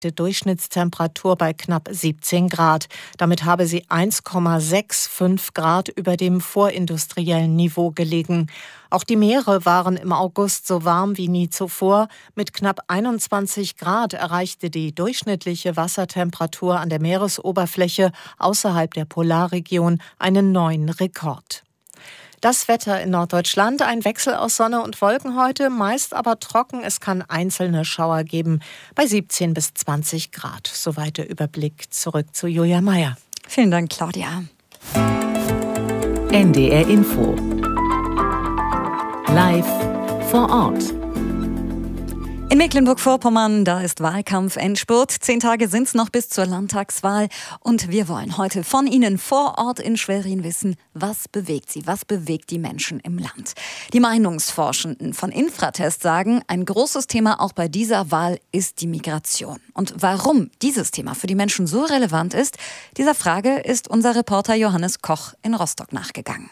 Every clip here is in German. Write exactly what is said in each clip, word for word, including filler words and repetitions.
Die Durchschnittstemperatur bei knapp siebzehn Grad. Damit habe sie eins Komma fünfundsechzig Grad über dem vorindustriellen Niveau gelegen. Auch die Meere waren im August so warm wie nie zuvor. Mit knapp einundzwanzig Grad erreichte die durchschnittliche Wassertemperatur an der Meeresoberfläche außerhalb der Polarregion einen neuen Rekord. Das Wetter in Norddeutschland, ein Wechsel aus Sonne und Wolken heute, meist aber trocken. Es kann einzelne Schauer geben, bei siebzehn bis zwanzig Grad. Soweit der Überblick. Zurück zu Julia Meyer. Vielen Dank, Claudia. N D R Info. Live vor Ort. In Mecklenburg-Vorpommern, da ist Wahlkampf-Endspurt. Zehn Tage sind es noch bis zur Landtagswahl. Und wir wollen heute von Ihnen vor Ort in Schwerin wissen, was bewegt Sie, was bewegt die Menschen im Land. Die Meinungsforschenden von Infratest sagen, ein großes Thema auch bei dieser Wahl ist die Migration. Und warum dieses Thema für die Menschen so relevant ist, dieser Frage ist unser Reporter Johannes Koch in Rostock nachgegangen.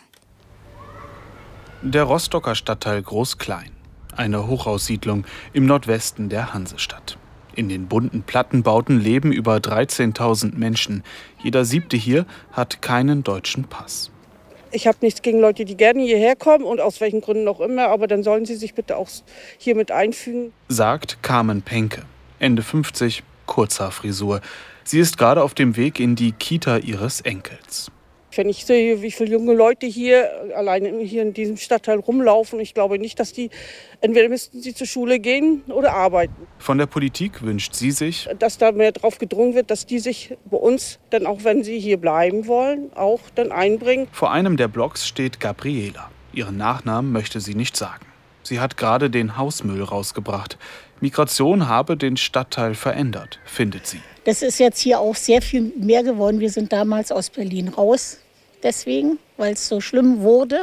Der Rostocker Stadtteil Groß-Klein. Eine Hochhaussiedlung im Nordwesten der Hansestadt. In den bunten Plattenbauten leben über dreizehntausend Menschen. Jeder siebte hier hat keinen deutschen Pass. Ich habe nichts gegen Leute, die gerne hierher kommen und aus welchen Gründen auch immer, aber dann sollen sie sich bitte auch hier mit einfügen. Sagt Carmen Penke, Ende fünfzig, Kurzhaarfrisur. Sie ist gerade auf dem Weg in die Kita ihres Enkels. Wenn ich sehe, wie viele junge Leute hier alleine hier in diesem Stadtteil rumlaufen, ich glaube nicht, dass die, entweder müssten sie zur Schule gehen oder arbeiten. Von der Politik wünscht sie sich, dass da mehr drauf gedrungen wird, dass die sich bei uns, dann auch wenn sie hier bleiben wollen, auch dann einbringen. Vor einem der Blocks steht Gabriela. Ihren Nachnamen möchte sie nicht sagen. Sie hat gerade den Hausmüll rausgebracht. Migration habe den Stadtteil verändert, findet sie. Das ist jetzt hier auch sehr viel mehr geworden. Wir sind damals aus Berlin raus, deswegen, weil es so schlimm wurde.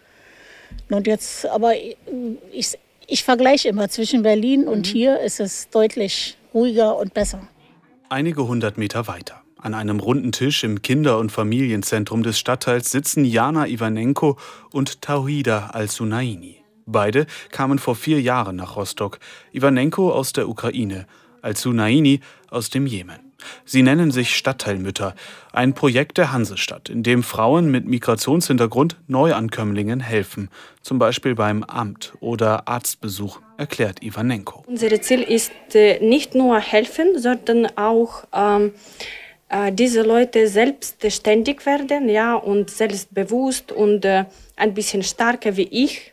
Und jetzt, aber ich, ich vergleiche immer zwischen Berlin und hier ist es deutlich ruhiger und besser. Einige hundert Meter weiter. An einem runden Tisch im Kinder- und Familienzentrum des Stadtteils sitzen Jana Ivanenko und Tauhida Al-Sunaini. Beide kamen vor vier Jahren nach Rostock. Ivanenko aus der Ukraine, Al-Sunaini aus dem Jemen. Sie nennen sich Stadtteilmütter, ein Projekt der Hansestadt, in dem Frauen mit Migrationshintergrund Neuankömmlingen helfen, zum Beispiel beim Amt oder Arztbesuch, erklärt Ivanenko. Unser Ziel ist äh, nicht nur helfen, sondern auch ähm, äh, diese Leute selbstständig werden, ja, und selbstbewusst und äh, ein bisschen stärker wie ich.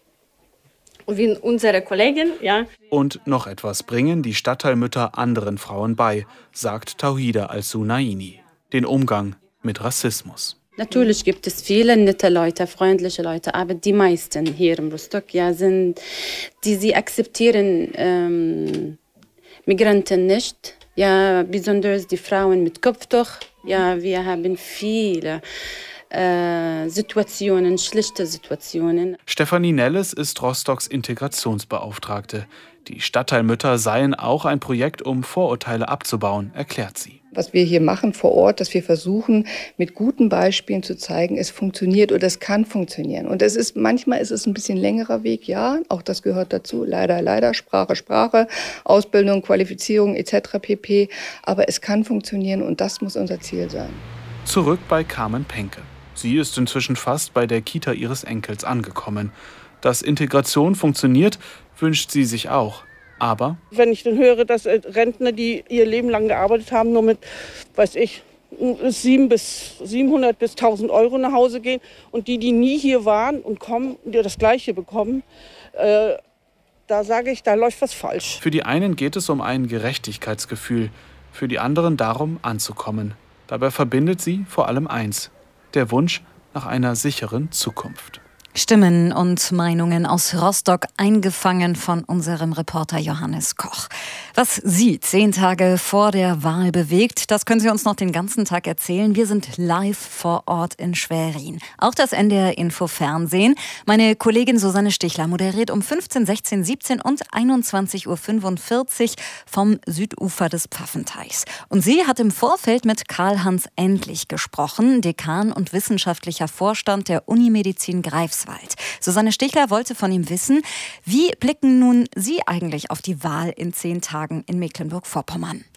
Wie unsere Kollegen, ja. Und noch etwas bringen die Stadtteilmütter anderen Frauen bei, sagt Tauhida Al-Sunaini. Den Umgang mit Rassismus. Natürlich gibt es viele nette Leute, freundliche Leute, aber die meisten hier in Rostock ja, sind, die sie akzeptieren ähm, Migranten nicht. Ja, besonders die Frauen mit Kopftuch. Ja, wir haben viele Äh, Situationen, schlichte Situationen. Stefanie Nelles ist Rostocks Integrationsbeauftragte. Die Stadtteilmütter seien auch ein Projekt, um Vorurteile abzubauen, erklärt sie. Was wir hier machen vor Ort, dass wir versuchen, mit guten Beispielen zu zeigen, es funktioniert oder es kann funktionieren. Und es ist, manchmal ist es ein bisschen längerer Weg, ja, auch das gehört dazu, leider, leider, Sprache, Sprache, Ausbildung, Qualifizierung et cetera pp. Aber es kann funktionieren und das muss unser Ziel sein. Zurück bei Carmen Penke. Sie ist inzwischen fast bei der Kita ihres Enkels angekommen. Dass Integration funktioniert, wünscht sie sich auch. Aber wenn ich dann höre, dass Rentner, die ihr Leben lang gearbeitet haben, nur mit, weiß ich, siebenhundert bis tausend Euro nach Hause gehen und die, die nie hier waren und kommen und das Gleiche bekommen, äh, da sage ich, da läuft was falsch. Für die einen geht es um ein Gerechtigkeitsgefühl, für die anderen darum, anzukommen. Dabei verbindet sie vor allem eins: der Wunsch nach einer sicheren Zukunft. Stimmen und Meinungen aus Rostock, eingefangen von unserem Reporter Johannes Koch. Was Sie zehn Tage vor der Wahl bewegt, das können Sie uns noch den ganzen Tag erzählen. Wir sind live vor Ort in Schwerin. Auch das N D R Info Fernsehen. Meine Kollegin Susanne Stichler moderiert um fünfzehn, sechzehn, siebzehn und einundzwanzig Uhr fünfundvierzig vom Südufer des Pfaffenteichs. Und sie hat im Vorfeld mit Karl-Hans Endlich gesprochen, Dekan und wissenschaftlicher Vorstand der Unimedizin Greifswald. Susanne Stichler wollte von ihm wissen, wie blicken nun Sie eigentlich auf die Wahl in zehn Tagen in Mecklenburg-Vorpommern?